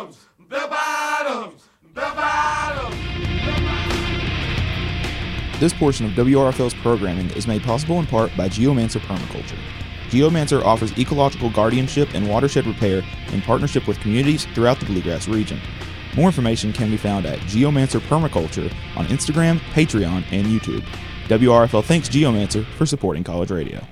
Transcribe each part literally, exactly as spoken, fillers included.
bottoms, the bottoms, the bottoms. This portion of W R F L's programming is made possible in part by Geomancer Permaculture. Geomancer offers ecological guardianship and watershed repair in partnership with communities throughout the Bluegrass region. More information can be found at Geomancer Permaculture on Instagram, Patreon, and YouTube. W R F L thanks Geomancer for supporting college radio.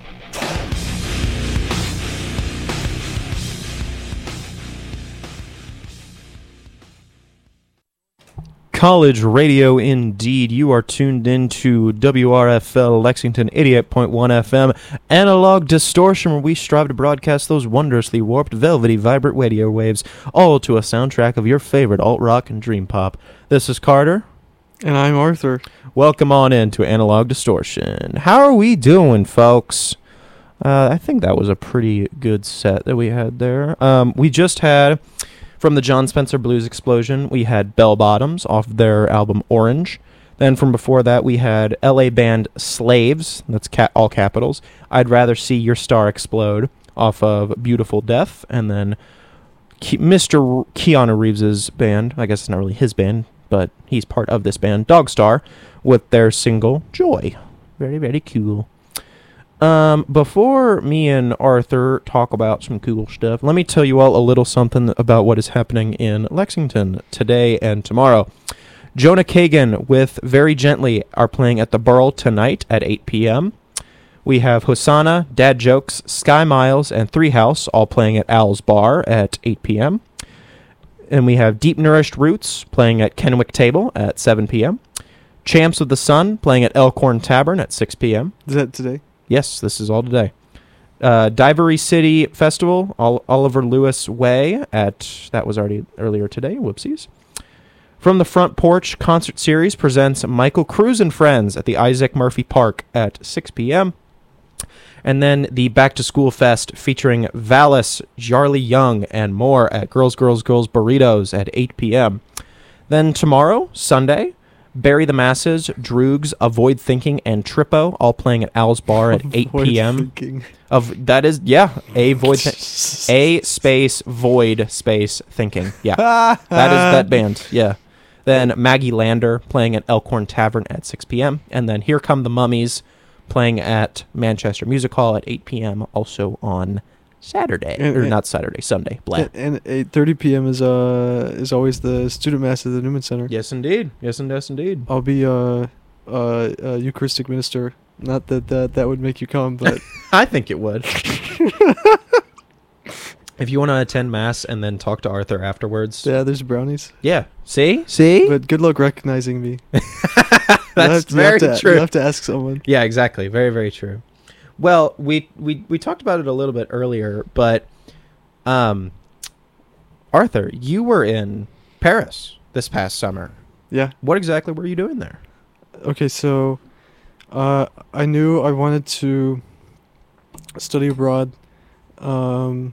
College radio indeed. You are tuned into W R F L Lexington eighty-eight point one F M, Analog Distortion, where we strive to broadcast those wondrously warped, velvety, vibrant radio waves, all to a soundtrack of your favorite alt-rock and dream pop. This is Carter. And I'm Arthur. Welcome on into Analog Distortion. How are we doing, folks? Uh, I think that was a pretty good set that we had there. Um, we just had... From the John Spencer Blues Explosion, we had Bell Bottoms off their album Orange. Then from before that, we had L A band Slaves, that's ca- all capitals. I'd Rather See Your Star Explode off of Beautiful Death. And then Ke- Mister R- Keanu Reeves' band, I guess it's not really his band, but he's part of this band, Dogstar, with their single Joy. Very, very cool. Um, before me and Arthur talk about some cool stuff, let me tell you all a little something about what is happening in Lexington today and tomorrow. Jonah Kagan with Very Gently are playing at the Burl tonight at eight p.m. We have Hosanna, Dad Jokes, Sky Miles, and Three House all playing at Al's Bar at eight p.m. And we have Deep Nourished Roots playing at Kenwick Table at seven p.m. Champs of the Sun playing at Elkhorn Tavern at six p.m. Is that today? Yes, this is all today. Uh, Divery City Festival, Ol- Oliver Lewis Way at, that was already earlier today, whoopsies. From the Front Porch Concert Series presents Michael Cruz and Friends at the Isaac Murphy Park at six p.m. And then the Back to School Fest featuring Valis, Jarly Young, and more at Girls, Girls, Girls Burritos at eight p.m. Then tomorrow, Sunday, Bury the Masses, Droogs, Avoid Thinking, and Trippo all playing at Al's Bar at eight p.m. Of that is yeah, a void thi- a space void space thinking. Yeah. That is that band. Yeah. Then Maggie Lander playing at Elkhorn Tavern at six p.m. and then Here Come the Mummies playing at Manchester Music Hall at eight p.m. also on Saturday, and, or and, not Saturday, Sunday. Blah. And, and eight thirty p.m. is uh is always the student mass at the Newman Center. Yes, indeed. Yes, and yes, indeed. I'll be uh uh a Eucharistic minister. Not that that, that would make you come, but I think it would. If you want to attend mass and then talk to Arthur afterwards. Yeah, there's brownies. Yeah. See? See? But good luck recognizing me. That's to, very you to, true. You have to ask someone. Yeah, exactly. Very, very true. Well, we, we, we talked about it a little bit earlier, but um, Arthur, you were in Paris this past summer. Yeah. What exactly were you doing there? Okay, so uh, I knew I wanted to study abroad. Um,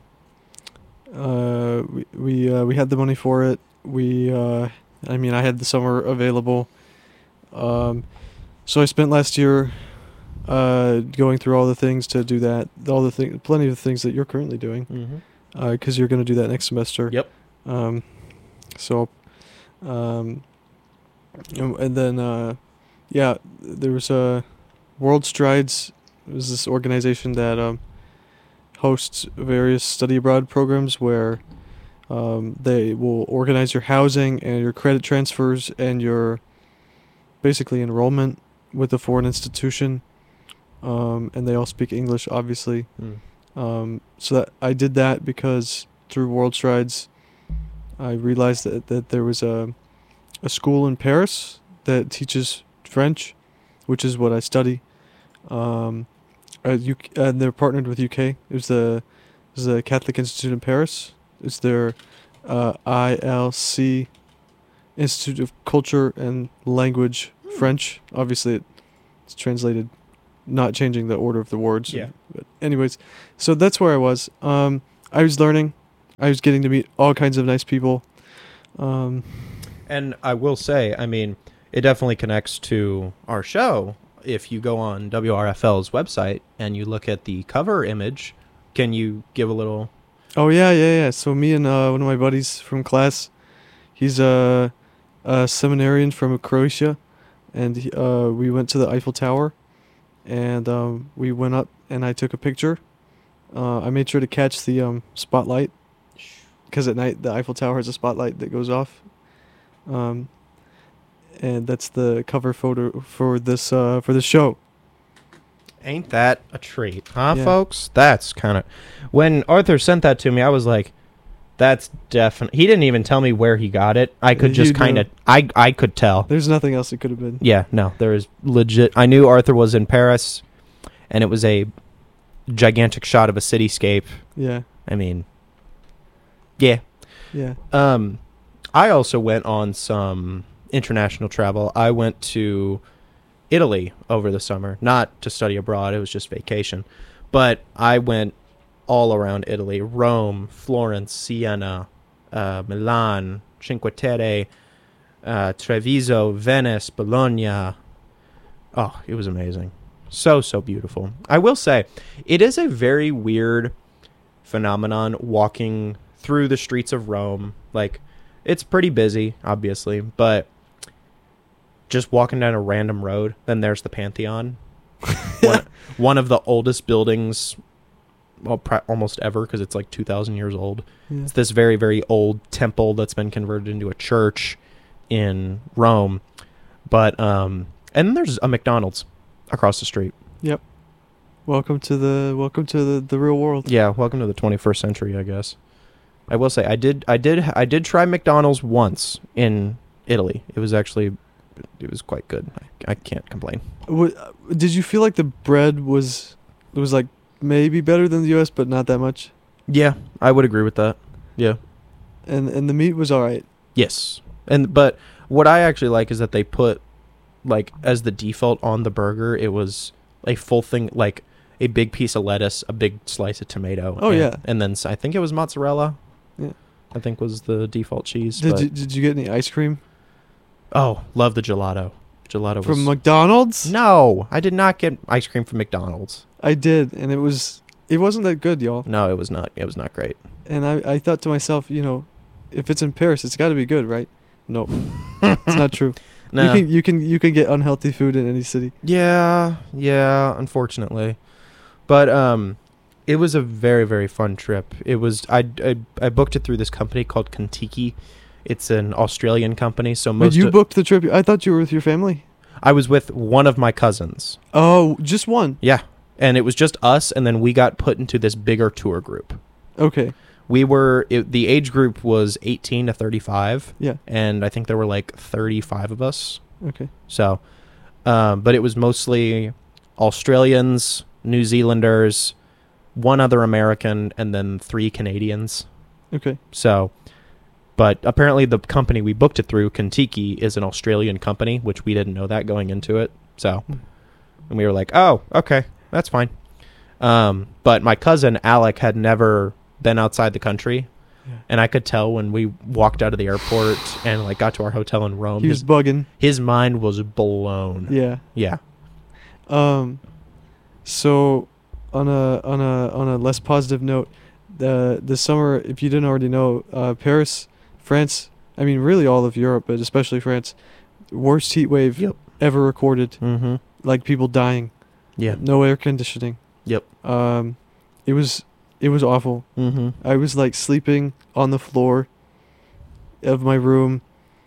uh, we we, uh, we had the money for it. We, uh, I mean, I had the summer available. Um, so I spent last year uh, going through all the things to do that. All the thing, plenty of things that you're currently doing, Mm-hmm. because uh, you're going to do that next semester. Yep. Um, so, um, and, and then uh, yeah, there was a World Strides. It was this organization that um, hosts various study abroad programs where um, they will organize your housing and your credit transfers and your basically enrollment with a foreign institution. Um, and they all speak English, obviously. Mm. Um, so that I did that because through World Strides, I realized that, that there was a a school in Paris that teaches French, which is what I study. Um, uh, U- and they're partnered with U K. It was the, it was the Catholic Institute in Paris. It's their uh, I L C, Institute of Culture and Language, French. Obviously, it, it's translated, not changing the order of the words. Yeah. But anyways, so that's where I was. Um, I was learning. I was getting to meet all kinds of nice people. Um, And I will say, I mean, it definitely connects to our show. If you go on W R F L's website and you look at the cover image, can you give a little Oh yeah, yeah, yeah. So me and uh, one of my buddies from class, he's a, a seminarian from Croatia, and he, uh, we went to the Eiffel Tower, and um, we went up, and I took a picture. Uh, I made sure to catch the um, spotlight, because at night the Eiffel Tower has a spotlight that goes off. Um, and that's the cover photo for this uh, for this show. Ain't that a treat, huh, Yeah. folks? That's kind of... When Arthur sent that to me, I was like, that's definitely... He didn't even tell me where he got it. I could You just knew. kind of... I I could tell. There's nothing else it could have been. Yeah, no, there is legit... I knew Arthur was in Paris, and it was a gigantic shot of a cityscape. Yeah, I mean, yeah. yeah. Um, I also went on some international travel. I went to Italy over the summer, not to study abroad. It was just vacation. But I went all around Italy: Rome, Florence, Siena, uh, Milan, Cinque Terre, uh, Treviso, Venice, Bologna. Oh, it was amazing. So, so beautiful. I will say, it is a very weird phenomenon walking through the streets of Rome. Like, it's pretty busy, obviously, but just walking down a random road, then there's the Pantheon. one, one of the oldest buildings, well, pr- almost ever, because it's like two thousand years old. Yeah. It's this very, very old temple that's been converted into a church in Rome. But, um, and then there's a McDonald's across the street. Yep. Welcome to the welcome to the, the real world. Yeah, welcome to the twenty-first century, I guess. I will say, I did, I did, I did try McDonald's once in Italy. It was actually, it was quite good. I, I can't complain. What, did you feel like the bread was was like maybe better than the U S, but not that much? Yeah, I would agree with that. Yeah. And and the meat was all right. Yes. And but what I actually like is that they put, like, as the default on the burger, it was a full thing, like a big piece of lettuce, a big slice of tomato. Oh, and, yeah. And then s- I think it was mozzarella. Yeah. I think was the default cheese. Did but- you did you get any ice cream Oh, love the gelato. Gelato was... from McDonald's? No, I did not get ice cream from McDonald's. I did, and it was it wasn't that good, y'all. No, it was not. It was not great. And I I thought to myself, you know, if it's in Paris, it's got to be good, right? No, it's not true. No. You can you can you can get unhealthy food in any city. Yeah, yeah, unfortunately. But um it was a very, very fun trip. It was I, I, I booked it through this company called Contiki. It's an Australian company, so But most you of- booked the trip. I thought you were with your family. I was with one of my cousins. Oh, just one. Yeah. And it was just us, and then we got put into this bigger tour group. Okay. We were it, the age group was eighteen to thirty-five, Yeah. and I think there were like thirty-five of us. Okay. So, um, but it was mostly Australians, New Zealanders, one other American, and then three Canadians. Okay. So, but apparently the company we booked it through, Contiki, is an Australian company, which we didn't know that going into it. So, Hmm. and we were like, oh, okay, that's fine. Um, but my cousin Alec had never been outside the country. Yeah. And I could tell when we walked out of the airport and like got to our hotel in Rome, He was his, bugging. his mind was blown. Yeah. Yeah. Um. So, on a on a on a less positive note, the this summer, if you didn't already know, uh, Paris, France. I mean, really all of Europe, but especially France, worst heat wave Yep. ever recorded. Mm-hmm. Like people dying. Yeah. No air conditioning. Yep. Um, it was it was awful. Mm-hmm. I was like sleeping on the floor of my room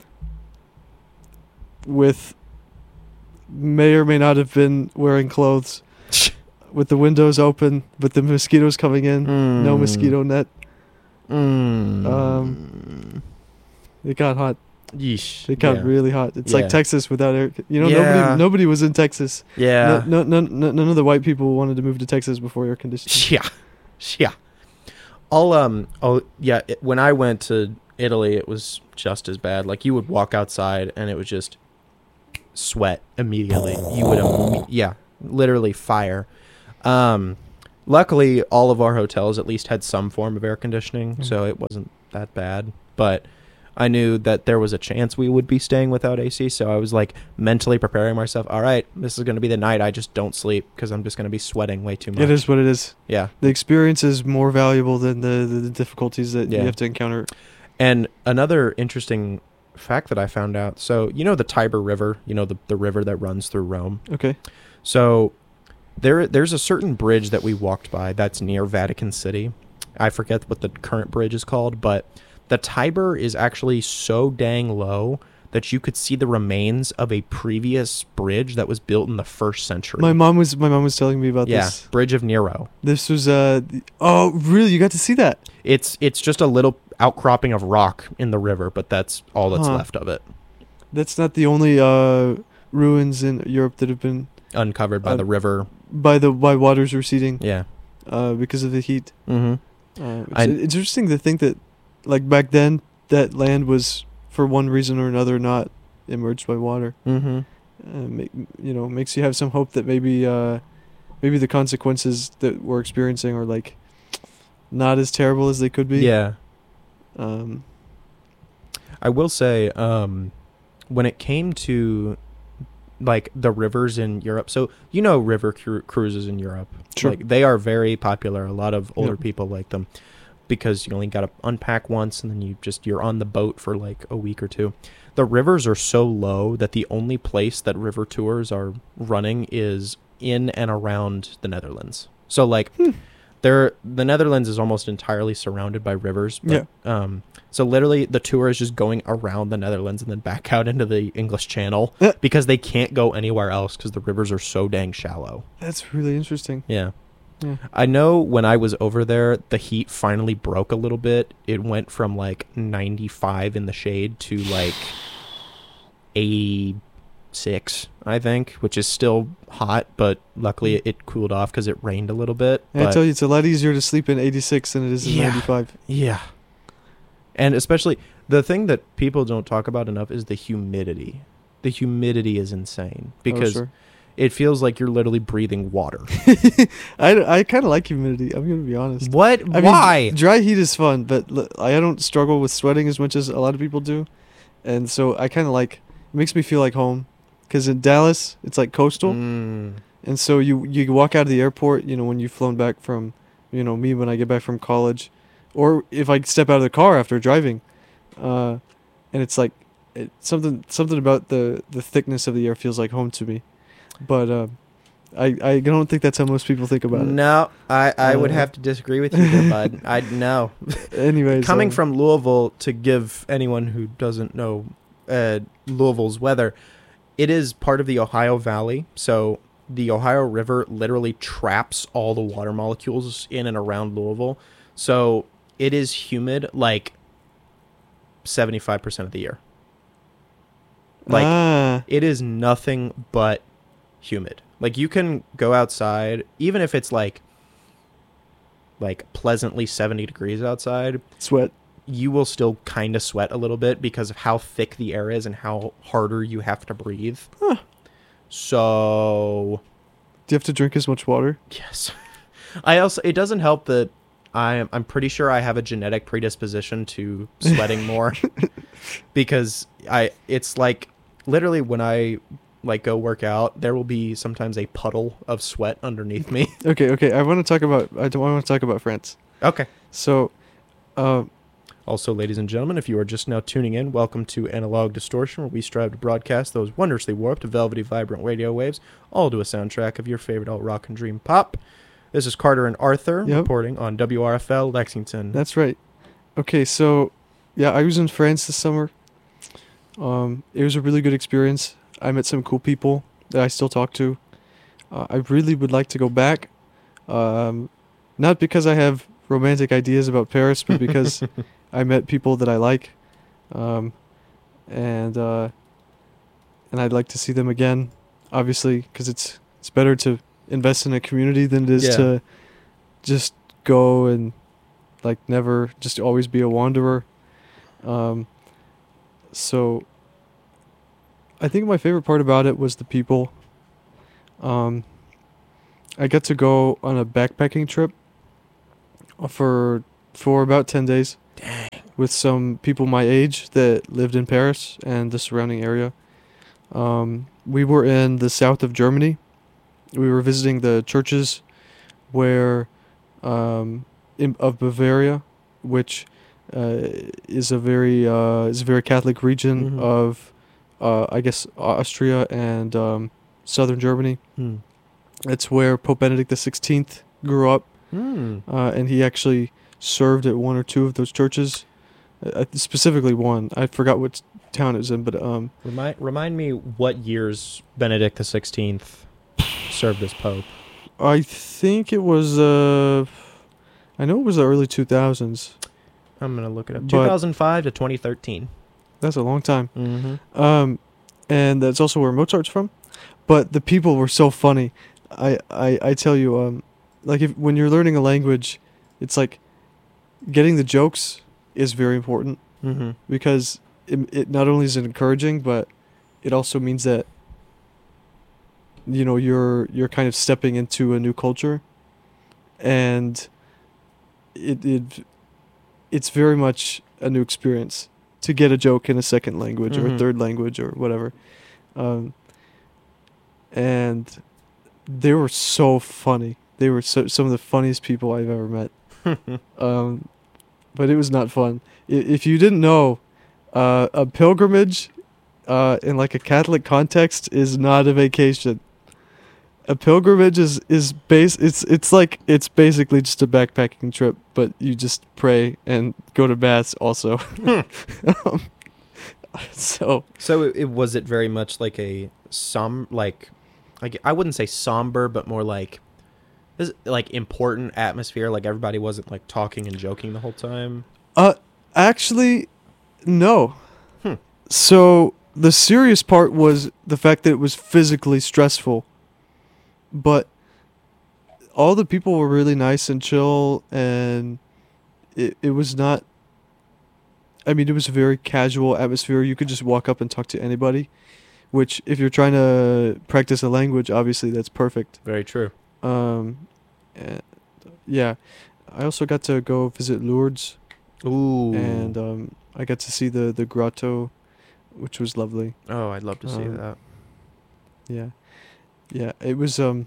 with may or may not have been wearing clothes with the windows open with the mosquitoes coming in. No Mm. mosquito net. Mm. Um, It got hot. Yeesh. It got yeah. really hot. It's Yeah. like Texas without air. You know, Yeah. nobody nobody was in Texas. Yeah. No, no, no, none of the white people wanted to move to Texas before air conditioning. Yeah. Yeah. I'll um oh yeah, it, when I went to Italy it was just as bad. Like you would walk outside and it was just sweat immediately. You would imme- yeah, literally fire. Um luckily all of our hotels at least had some form of air conditioning, Mm. so it wasn't that bad. But I knew that there was a chance we would be staying without A C, so I was like mentally preparing myself. All right, this is going to be the night I just don't sleep because I'm just going to be sweating way too much. It is what it is. Yeah. The experience is more valuable than the, the, the difficulties that Yeah. you have to encounter. And another interesting fact that I found out. So, you know the Tiber River, you know the, the river that runs through Rome. Okay. So there there's a certain bridge that we walked by that's near Vatican City. I forget what the current bridge is called, but the Tiber is actually so dang low that you could see the remains of a previous bridge that was built in the first century. My mom was my mom was telling me about yeah, this. Bridge of Nero. This was uh the- oh really, you got to see that? It's it's just a little outcropping of rock in the river, but that's all that's Huh. left of it. That's not the only uh ruins in Europe that have been Uncovered by Uh, the river. by the by waters receding Yeah. uh because of the heat. Mm-hmm. Uh, it's, I- it's interesting to think that, like back then, that land was for one reason or another not immersed by water. Mm-hmm. Uh, make, you know, makes you have some hope that maybe, uh, maybe the consequences that we're experiencing are like not as terrible as they could be. Yeah. Um. I will say, um, when it came to like the rivers in Europe, so you know river cru- cruises in Europe, Sure. like they are very popular. A lot of older Yeah. people like them because you only got to unpack once and then you just you're on the boat for like a week or two. The rivers are so low that the only place that river tours are running is in and around the Netherlands. So like Hmm. there the Netherlands is almost entirely surrounded by rivers. But, Yeah. Um so literally the tour is just going around the Netherlands and then back out into the English Channel Uh. because they can't go anywhere else because the rivers are so dang shallow. That's really interesting. Yeah. Yeah. I know when I was over there, the heat finally broke a little bit. It went from like ninety-five in the shade to like eighty-six, I think, which is still hot, but luckily it, it cooled off because it rained a little bit. And I but- tell you, it's a lot easier to sleep in eighty-six than it is in Yeah. ninety-five. Yeah. And especially the thing that people don't talk about enough is the humidity. The humidity is insane because oh, sure. it feels like you're literally breathing water. I, I kind of like humidity. I'm gonna be honest. What? I Why? mean, dry heat is fun, but l- I don't struggle with sweating as much as a lot of people do, and so I kind of like. It makes me feel like home, because in Dallas it's like coastal, Mm. and so you you walk out of the airport. You know, when you've flown back from, you know, me when I get back from college, or if I step out of the car after driving, uh, and it's like it, something something about the the thickness of the air feels like home to me, but. Uh, I, I don't think that's how most people think about it. No, I, I would Uh, have to disagree with you, there, bud. I no. Anyways, Coming um, from Louisville, to give anyone who doesn't know uh, Louisville's weather, it is part of the Ohio Valley. So the Ohio River literally traps all the water molecules in and around Louisville. So it is humid like seventy-five percent of the year. Like ah, it is nothing but humid. Like you can go outside, even if it's like like pleasantly seventy degrees outside, sweat. you will still kind of sweat a little bit because of how thick the air is and how harder you have to breathe. Huh. So, Do you have to drink as much water? yes. I also it doesn't help that I am I'm pretty sure I have a genetic predisposition to sweating more because I it's like literally when I like go work out, there will be sometimes a puddle of sweat underneath me. Okay, okay. I want to talk about. I don't want to talk about France. Okay. So, uh, Also, ladies and gentlemen, if you are just now tuning in, welcome to Analog Distortion, where we strive to broadcast those wondrously warped, velvety, vibrant radio waves, all to a soundtrack of your favorite alt rock and dream pop. This is Carter and Arthur Yep. reporting on W R F L Lexington. that's right. Okay, so yeah, I was in France this summer. Um, it was a really good experience. I met some cool people that I still talk to. Uh, I really would like to go back. Um, not because I have romantic ideas about Paris, but because I met people that I like, um, and uh, and I'd like to see them again. Obviously, because it's it's better to invest in a community than it is Yeah. to just go and like never just always be a wanderer. Um, so I think my favorite part about it was the people. Um, I got to go on a backpacking trip for for about ten days. with some people my age that lived in Paris and the surrounding area. Um, we were in the south of Germany. We were visiting the churches where um, in, of Bavaria, which uh, is a very uh, is a very Catholic region Mhm. of uh, I guess Austria and um, southern Germany. Hmm. It's where Pope Benedict the sixteenth grew up, Hmm. uh, and he actually served at one or two of those churches, uh, specifically one. I forgot what town it was in, but um, Remind remind me what years Benedict the Sixteenth served as Pope. I think it was uh, I know it was the early two thousands. I'm gonna look it up. But- two thousand five to twenty thirteen. That's a long time. Mm-hmm. Um, and that's also where Mozart's from. But the people were so funny. I, I, I tell you, um, like if when you're learning a language, it's like getting the jokes is very important Mm-hmm. because it, it not only is it encouraging, but it also means that you know you're you're kind of stepping into a new culture, and it it it's very much a new experience to get a joke in a second language or a Mhm. third language or whatever. Um, and they were so funny. They were so, some of the funniest people I've ever met. Um, but it was not fun. I- If you didn't know, uh, a pilgrimage uh, in like a Catholic context is not a vacation. A pilgrimage is is base. It's it's like it's basically just a backpacking trip, but you just pray and go to mass also. um, so So it, it was it very much like a som like, like I wouldn't say somber, but more like this like important atmosphere. Like everybody wasn't like talking and joking the whole time. Uh, actually, no. Hmm. So the serious part was the fact that it was physically stressful, but all the people were really nice and chill, and it it was not. I mean, it was a very casual atmosphere. You could just walk up and talk to anybody, which if you're trying to practice a language, obviously that's perfect. Very true. Um, and, yeah, I also got to go visit Lourdes. Ooh. And um, I got to see the the grotto, which was lovely. oh, I'd love to see um, that. Yeah, yeah. It was um.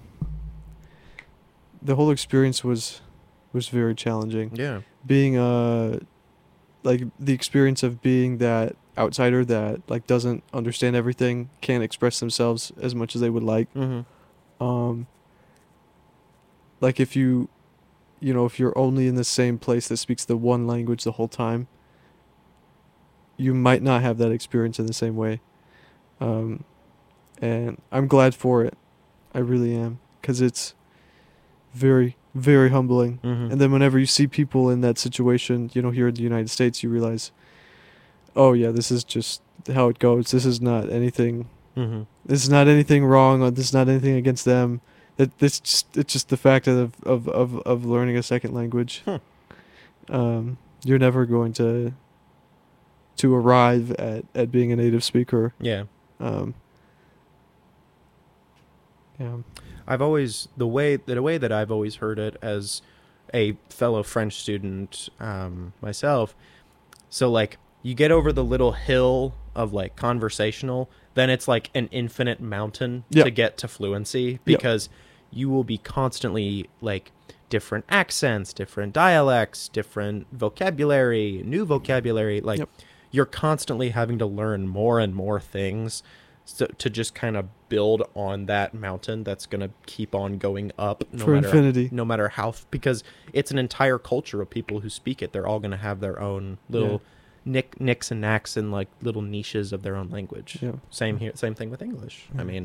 The whole experience was, was very challenging. Yeah. Being uh, like the experience of being that outsider that like doesn't understand everything, can't express themselves as much as they would like. Mm-hmm. Um. Like if you, you know, if you're only in the same place that speaks the one language the whole time, you might not have that experience in the same way. Um, and I'm glad for it. I really am. Because it's very, very humbling. Mm-hmm. And then whenever you see people in that situation, you know, here in the United States, you realize, oh, yeah, this is just how it goes. This is not anything. Mm-hmm. This is not anything wrong. Or this is not anything against them. That this just it's just the fact of of of, of learning a second language. Huh. Um, you're never going to to arrive at, at being a native speaker. Yeah. Um, yeah. I've always the way that a way that I've always heard it as a fellow French student um, myself. So like you get over the little hill of like conversational, then it's like an infinite mountain Yep. to get to fluency because you will be constantly like different accents, different dialects, different vocabulary, new vocabulary. Like Yep. you're constantly having to learn more and more things so, to just kind of build on that mountain that's going to keep on going up no For matter infinity. no matter how f- because it's an entire culture of people who speak it. They're all going to have their own little nick nicks and knacks and like little niches of their own language. Yeah. Same here, same thing with English. I Yeah. mean,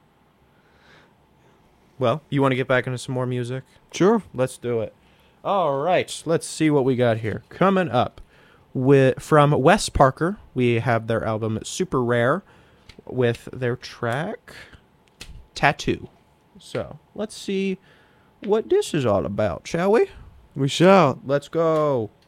well, you want to get back into some more music? Sure. Let's do it. All right, let's see what we got here. Coming up with from Wes Parker, we have their album Super Rare with their track Tattoo. So, let's see what this is all about, shall we? We shall. Let's go.